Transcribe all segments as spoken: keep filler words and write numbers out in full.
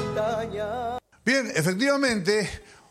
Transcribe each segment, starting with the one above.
montaña. Bien, efectivamente,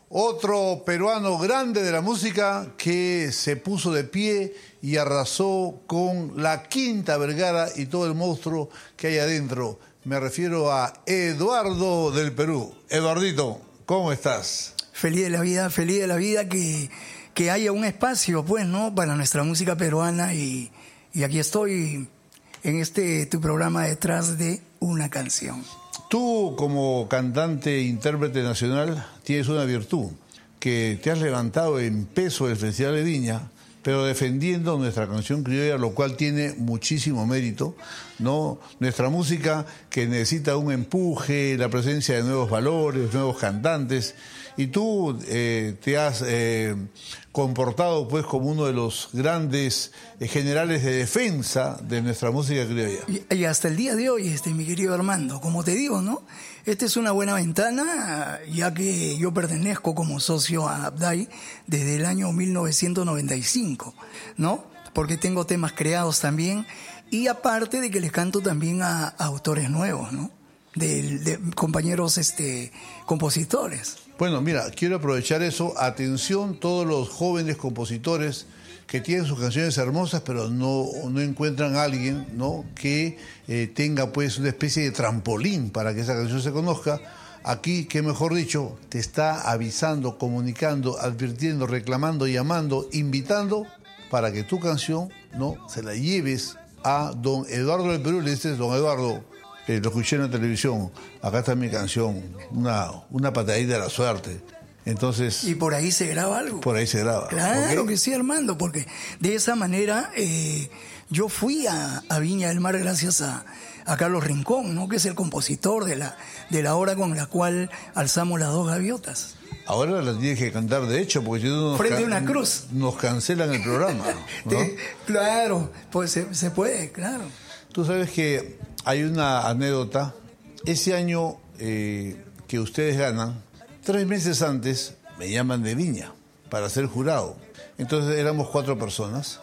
otro peruano grande de la música que se puso de pie y arrasó con la Quinta Vergara y todo el monstruo que hay adentro. Me refiero a Eduardo del Perú. Eduardito, ¿cómo estás? Feliz de la vida, feliz de la vida que, que haya un espacio, pues, ¿no?, para nuestra música peruana y, y aquí estoy en este tu programa Detrás de una Canción. Tú, como cantante e intérprete nacional, tienes una virtud, que te has levantado en peso del Festival de Viña, pero defendiendo nuestra canción criolla, lo cual tiene muchísimo mérito, ¿no? Nuestra música que necesita un empuje, la presencia de nuevos valores, nuevos cantantes, y tú eh, te has eh, comportado pues como uno de los grandes eh, generales de defensa de nuestra música criolla. Y, y hasta el día de hoy, este, mi querido Armando, como te digo, ¿no?, esta es una buena ventana, ya que yo pertenezco como socio a Abday desde el año mil novecientos noventa y cinco, ¿no? Porque tengo temas creados también, y aparte de que les canto también a, a autores nuevos, ¿no?, de, de compañeros este, compositores. Bueno, mira, quiero aprovechar eso. Atención, todos los jóvenes compositores que tienen sus canciones hermosas, pero no, no encuentran a alguien, ¿no?, que eh, tenga pues una especie de trampolín para que esa canción se conozca. Aquí, que mejor dicho, te está avisando, comunicando, advirtiendo, reclamando, llamando, invitando para que tu canción, ¿no?, se la lleves a don Eduardo del Perú. Le dices: don Eduardo, eh, lo escuché en la televisión, acá está mi canción, una, una patadita de la suerte. Entonces, y por ahí se graba algo. Por ahí se graba. Claro, ¿okay? que sí, Armando, porque de esa manera eh, yo fui a, a Viña del Mar gracias a, a Carlos Rincón, ¿no?, que es el compositor de la, de la obra con la cual alzamos las dos gaviotas. Ahora la tienes que cantar de hecho, porque si no nos, frente a can- una cruz. nos cancelan el programa, ¿no? Te, claro, pues se, se puede, claro. Tú sabes que hay una anécdota. Ese año eh, que ustedes ganan, tres meses antes me llaman de Viña para ser jurado. Entonces éramos cuatro personas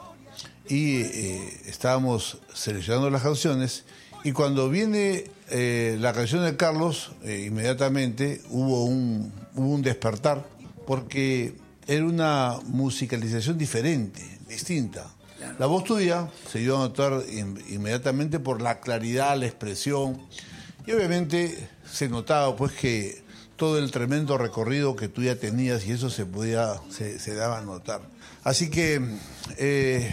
y eh, estábamos seleccionando las canciones, y cuando viene eh, la canción de Carlos, eh, inmediatamente hubo un, hubo un despertar, porque era una musicalización diferente, distinta. La voz tuya se dio a notar in, inmediatamente por la claridad, la expresión, y obviamente se notaba pues que todo el tremendo recorrido que tú ya tenías, y eso se podía, se, se daba a notar. Así que eh,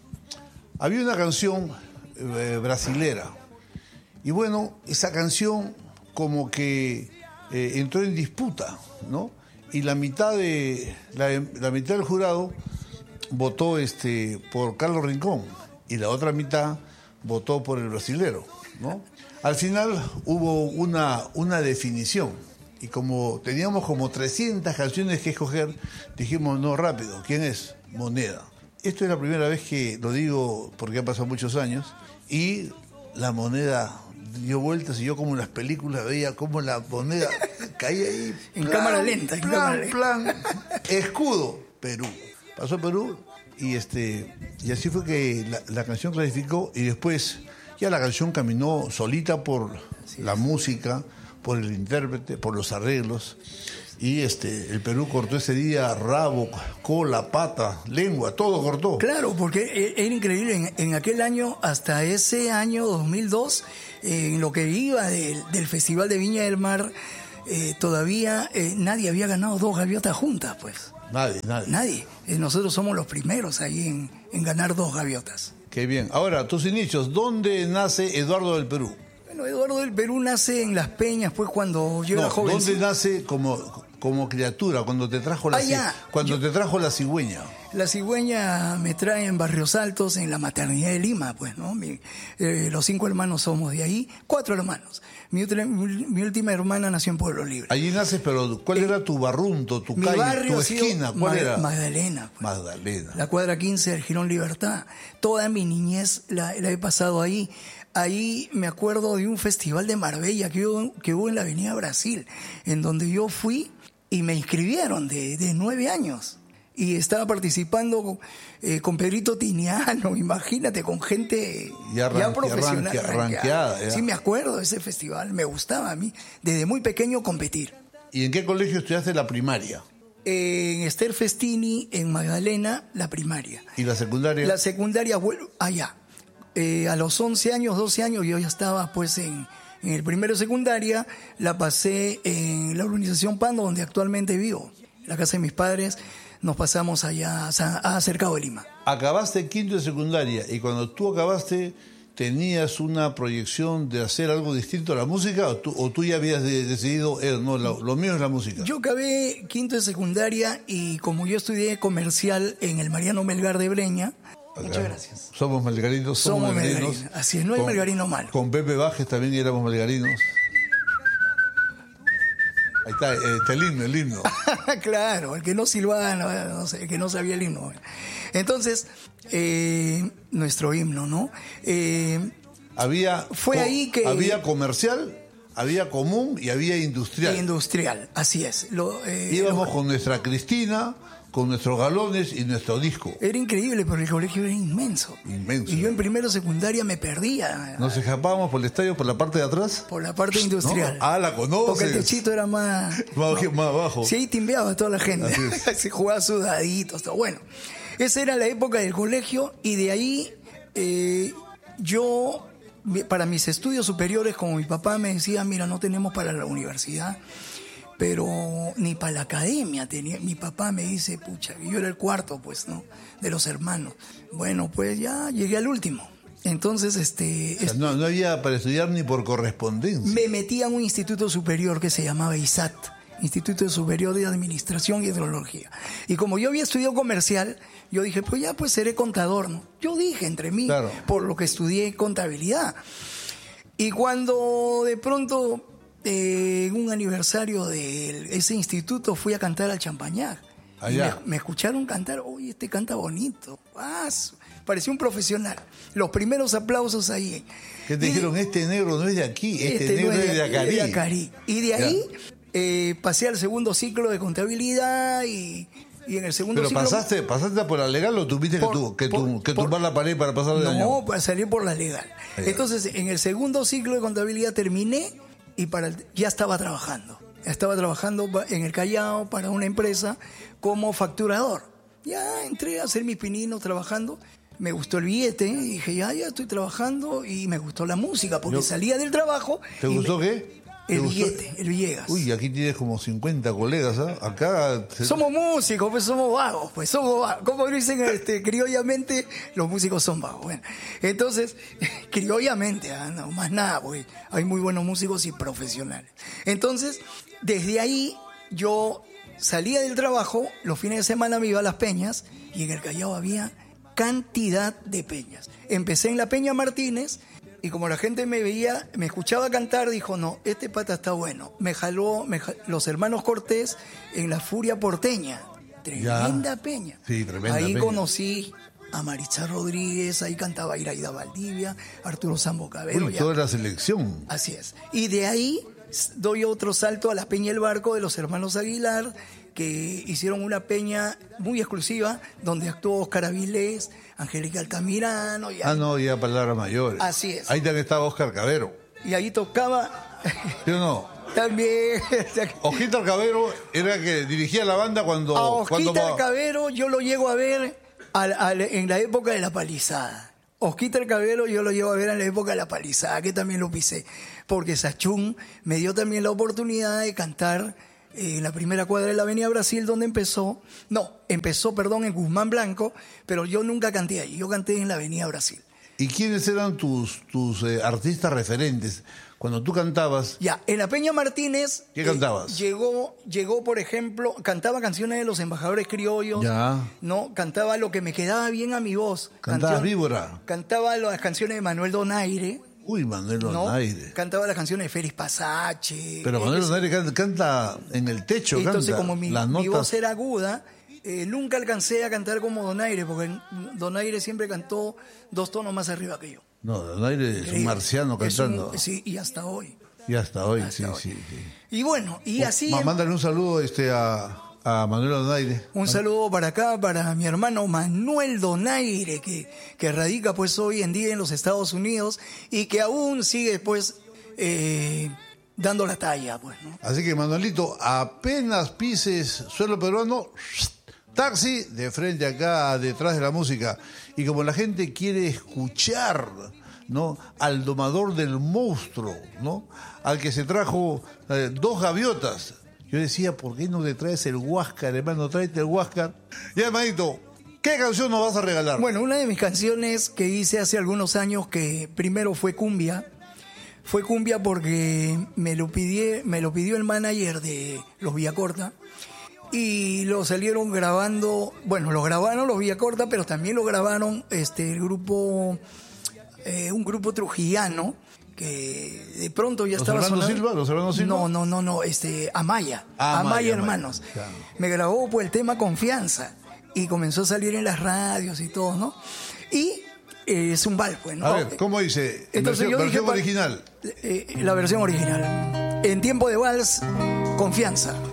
había una canción eh, brasilera, y bueno, esa canción como que eh, entró en disputa, ¿no? Y la mitad de la, la mitad del jurado votó este por Carlos Rincón y la otra mitad votó por el brasilero, ¿no? Al final hubo una, una definición, y como teníamos como trescientas canciones que escoger, dijimos: no, rápido, ¿quién es? Moneda. Esto es la primera vez que lo digo, porque han pasado muchos años, y la moneda dio vueltas, y yo, como en las películas, veía cómo la moneda caía ahí. En plan, cámara lenta, en plan, cámara lenta. plan, escudo, Perú. Pasó Perú, y este y así fue que la, la canción clasificó, y después ya la canción caminó solita por la música, por el intérprete, por los arreglos, y este el Perú cortó ese día rabo, cola, pata, lengua, todo cortó. Claro, porque era increíble, en, en aquel año, hasta ese año dos mil dos, eh, en lo que iba del, del Festival de Viña del Mar, eh, todavía eh, nadie había ganado dos gaviotas juntas, pues. Nadie, nadie. Nadie. Eh, nosotros somos los primeros ahí en, en ganar dos gaviotas. Qué bien. Ahora, tus inicios, ¿dónde nace Eduardo del Perú? Bueno, Eduardo del Perú nace en Las Peñas, pues, cuando yo no, era joven. ¿Dónde nace como, como criatura, cuando te trajo la, ah, ya. cuando yo, te trajo la cigüeña? La cigüeña me trae en Barrios Altos, en la maternidad de Lima, pues, ¿no? Mi, eh, los cinco hermanos somos de ahí, cuatro hermanos. Mi, mi, mi última hermana nació en Pueblo Libre. Allí naces, pero ¿cuál eh, era tu barrunto, tu mi calle, barrio tu esquina? ¿Cuál Ma era? Magdalena. Pues. Magdalena. La cuadra quince del Jirón Libertad. Toda mi niñez la, la he pasado ahí. Ahí me acuerdo de un festival de Marbella que hubo, que hubo en la Avenida Brasil, en donde yo fui y me inscribieron de, de nueve años. Y estaba participando eh, con Pedrito Tiniano, imagínate, con gente ya, ya ranque, profesional. ranque, ranqueada. ranqueada, ya. Sí, me acuerdo de ese festival, me gustaba a mí, desde muy pequeño competir. ¿Y en qué colegio estudiaste la primaria? En Esther Festini, en Magdalena, la primaria. ¿Y la secundaria? La secundaria, bueno, allá. Eh, a los once años, doce años, yo ya estaba pues en, en el primero de secundaria, la pasé en la urbanización Pando, donde actualmente vivo, la casa de mis padres. Nos pasamos allá a Cercado de Lima. Acabaste quinto de secundaria y cuando tú acabaste, ¿tenías una proyección de hacer algo distinto a la música o tú, o tú ya habías de, decidido, eh, no, lo, lo mío es la música? Yo acabé quinto de secundaria y como yo estudié comercial en el Mariano Melgar de Breña, acá. Muchas gracias. Somos melgarinos, somos, Somos melgarinos. melgarinos. Así es, no hay con, melgarino malo. Con Pepe Bajes también éramos melgarinos. Ahí está, eh, está el himno, el himno. Claro, el que no silbaba, no, no sé, el que no sabía el himno. Entonces, eh, nuestro himno, ¿no? Eh, había, fue co- ahí que... Había comercial, había común y había industrial. Industrial, así es. Lo, eh, Íbamos lo, con nuestra Cristina, con nuestros galones y nuestro disco. Era increíble, pero el colegio era inmenso. Inmenso. Y yo en primero secundaria me perdía. Nos escapábamos por el estadio por la parte de atrás. Por la parte industrial. ¿No? Ah, la conoces. Porque el techito era más... Más, más abajo. Sí, ahí timbeaba toda la gente. Así Se jugaba sudaditos, todo. Bueno, esa era la época del colegio y de ahí eh, yo, para mis estudios superiores, como mi papá me decía, mira, no tenemos para la universidad, pero ni para la academia tenía. Mi papá me dice, pucha, yo era el cuarto, pues, ¿no? De los hermanos. Bueno, pues ya llegué al último. Entonces, este... O sea, no, no había para estudiar ni por correspondencia. Me metí a un instituto superior que se llamaba I S A T, Instituto Superior de Administración y Hidrología. Y como yo había estudiado comercial, yo dije, pues ya, pues seré contador, ¿no? Yo dije entre mí, claro, por lo que estudié contabilidad. Y cuando de pronto... Eh, en un aniversario de ese instituto fui a cantar al Champañá. Allá. Me, me escucharon cantar, oye, este canta bonito. Ah, parecía un profesional. Los primeros aplausos ahí. ¿Qué te y, dijeron? Este negro no es de aquí, este, este negro no es de, de Acarí. de Acarí. Y de ahí eh, pasé al segundo ciclo de contabilidad y, y en el segundo ¿Pero ciclo... pasaste, pasaste por la legal o tuviste por, que, tu, que, por, tu, que por, tumbar la pared para pasar de no, año? No, para salir por la legal. Allá. Entonces, en el segundo ciclo de contabilidad terminé y para el, ya estaba trabajando. Estaba trabajando en el Callao para una empresa como facturador. Ya entré a hacer mis pininos trabajando. Me gustó el billete y dije, ya, ya estoy trabajando y me gustó la música porque Yo, salía del trabajo. ¿Te gustó me, qué? El billete, gustó? el Villegas. Uy, aquí tienes como cincuenta colegas, ¿eh? Acá... Somos músicos, pues somos vagos, pues somos vagos. Como dicen este, criollamente, los músicos son vagos. Bueno, entonces, criollamente, ¿eh? No más nada, pues hay muy buenos músicos y profesionales. Entonces, desde ahí yo salía del trabajo, los fines de semana me iba a las peñas y en el Callao había cantidad de peñas. Empecé en la Peña Martínez. Y como la gente me veía, me escuchaba cantar, dijo, no, este pata está bueno. Me jaló, me jaló los hermanos Cortés en la Furia Porteña. Tremenda ya. peña. Sí, tremenda Ahí peña. conocí a Maritza Rodríguez, ahí cantaba Iraida Valdivia, Arturo Sambo Cabero. Uy, toda la selección. Así es. Y de ahí doy otro salto a la Peña El Barco de los hermanos Aguilar, que hicieron una peña muy exclusiva, donde actuó Oscar Avilés, Angélica Altamirano. Y ah, no, ya palabras mayores. Así es. Ahí también estaba Oscar Cabero. Y ahí tocaba... ¿Sí o no? También. Osquita Alcabero era que dirigía la banda cuando... A Osquita cuando... Alcabero yo lo llego a ver al, al, en la época de La Palizada. Osquita Alcabero yo lo llevo a ver en la época de La Palizada, que también lo pisé. Porque Sachún me dio también la oportunidad de cantar en la primera cuadra de la Avenida Brasil, donde empezó, no, empezó, perdón, en Guzmán Blanco, pero yo nunca canté ahí, yo canté en la Avenida Brasil. ¿Y quiénes eran tus, tus eh, artistas referentes? Cuando tú cantabas... Ya, en la Peña Martínez... ¿Qué cantabas? Eh, llegó, llegó, por ejemplo, cantaba canciones de los embajadores criollos. Ya. No, cantaba lo que me quedaba bien a mi voz. ¿Cantabas Canción, Víbora? Cantaba las canciones de Manuel Donaire. Uy, Manuel Donaire. ¿no? Cantaba las canciones de Félix Pasache. Pero Manuel Donaire canta, canta en el techo, Entonces, canta como mi, las notas. mi voz era aguda, eh, nunca alcancé a cantar como Donaire, porque Donaire siempre cantó dos tonos más arriba que yo. No, Donaire es un marciano cantando. Un, sí, y hasta hoy. Y hasta hoy, hasta sí, hoy. sí, sí. Y bueno, y oh, así... Mándale un saludo este, a, A Manuel Donaire. Un saludo para acá, para mi hermano Manuel Donaire, que, que radica pues hoy en día en los Estados Unidos y que aún sigue pues eh, dando la talla, pues, ¿no? Así que, Manuelito, apenas pises suelo peruano, taxi de frente acá, detrás de la música. Y como la gente quiere escuchar, ¿no?, al domador del monstruo, ¿no?, al que se trajo eh, dos gaviotas. Yo decía, ¿por qué no te traes el Huáscar, hermano? Tráete el Huáscar. Ya, hermanito, ¿qué canción nos vas a regalar? Bueno, una de mis canciones que hice hace algunos años, que primero fue cumbia, fue cumbia porque me lo pidió, me lo pidió el manager de Los Villacorta, y lo salieron grabando, bueno, lo grabaron Los Villacorta, pero también lo grabaron este el grupo, eh, un grupo trujillano, que de pronto ya ¿Los estaba hermanos sonando. Silva? ¿Los hermanos Silva? No, no, no, no, este, Amaya, Ah, Amaya, Amaya, Hermanos. Amaya, claro. Me grabó pues el tema Confianza y comenzó a salir en las radios y todo, ¿no? Y eh, es un bal, pues, ¿no? A ver, ¿cómo dice? Entonces versión yo dije, versión pa- original. eh, la versión original. En tiempo de vals, Confianza.